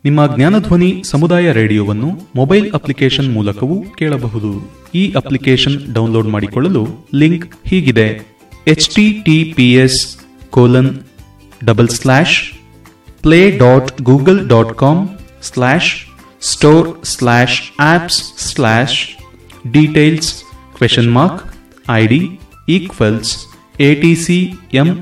ನಿಮ್ಮ ಜ್ಞಾನಧ್ವನಿ ಸಮುದಾಯ ರೇಡಿಯೋವನ್ನು mobile application ಮೂಲಕವೂ ಕೇಳಬಹುದು. ಈ ಅಪ್ಲಿಕೇಶನ್ ಡೌನ್ಲೋಡ್ ಮಾಡಿಕೊಳ್ಳಲು ಲಿಂಕ್ ಹೀಗಿದೆ: https://play.google.com/store/apps/details?id=atcm